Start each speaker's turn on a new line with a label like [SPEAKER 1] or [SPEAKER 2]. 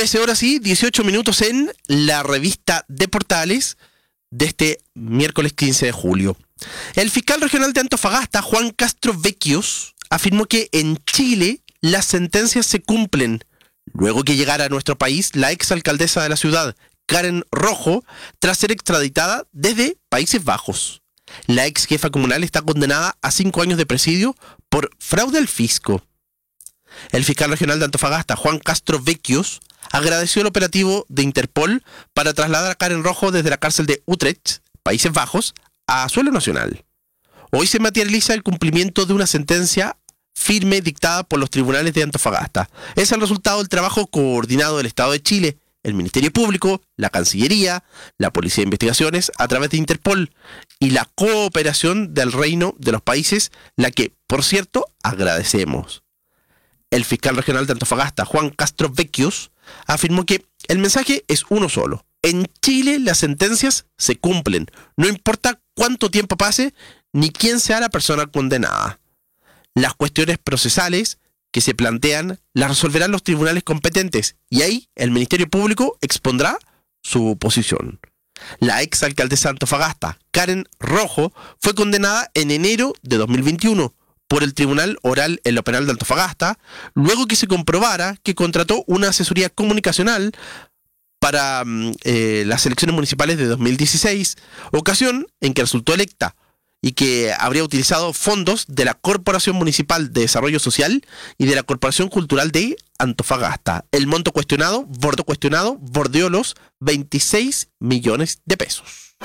[SPEAKER 1] 13 horas y 18 minutos en la revista de Portales de este miércoles 15 de julio. El fiscal regional de Antofagasta, Juan Castro Vecchios, afirmó que en Chile las sentencias se cumplen luego que llegara a nuestro país la exalcaldesa de la ciudad, Karen Rojo, tras ser extraditada desde Países Bajos. La ex jefa comunal está condenada a 5 años de presidio por fraude al fisco. El fiscal regional de Antofagasta, Juan Castro Vecchios, agradeció el operativo de Interpol para trasladar a Karen Rojo desde la cárcel de Utrecht, Países Bajos, a suelo nacional. Hoy se materializa el cumplimiento de una sentencia firme dictada por los tribunales de Antofagasta. Es el resultado del trabajo coordinado del Estado de Chile, el Ministerio Público, la Cancillería, la Policía de Investigaciones, a través de Interpol, y la cooperación del Reino de los Países, la que, por cierto, agradecemos. El fiscal regional de Antofagasta, Juan Castro Vecchios, afirmó que el mensaje es uno solo. En Chile las sentencias se cumplen, no importa cuánto tiempo pase ni quién sea la persona condenada. Las cuestiones procesales que se plantean las resolverán los tribunales competentes y ahí el Ministerio Público expondrá su posición. La ex alcaldesa de Antofagasta, Karen Rojo, fue condenada en enero de 2021 por el Tribunal Oral en lo Penal de Antofagasta, luego que se comprobara que contrató una asesoría comunicacional para las elecciones municipales de 2016, ocasión en que resultó electa, y que habría utilizado fondos de la Corporación Municipal de Desarrollo Social y de la Corporación Cultural de Antofagasta. El monto cuestionado bordeó los 26 millones de pesos.